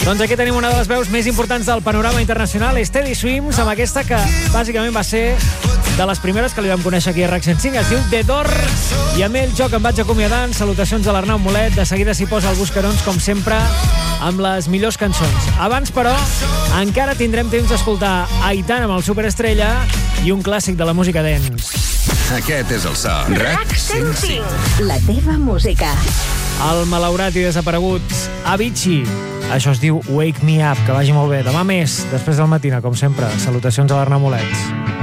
Doncs aquí tenim una de les veus més importants del panorama internacional, Steady Swims, amb aquesta que bàsicament va ser de les primeres que li vam conèixer aquí a RAC 105. Es diu The Door, i amb ell jo que em vaig acomiadant. Salutacions a l'Arnau Molet. De seguida s'hi posa el Buscarons, com sempre, amb les millors cançons. Abans, però, encara tindrem temps d'escoltar Aitana amb el Superestrella i un clàssic de la música dance. Aquest és el so. RAC 105. La teva música. El malaurat i desaparegut Avicii. Això es diu Wake Me Up. Que vagi molt bé. Demà més, després del matina, com sempre. Salutacions a l'Arnau Molet.